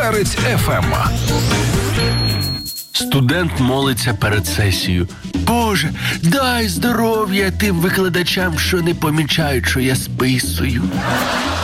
Перець ФМ. Студент молиться перед сесією. Боже, дай здоров'я тим викладачам, що не помічають, що я списую.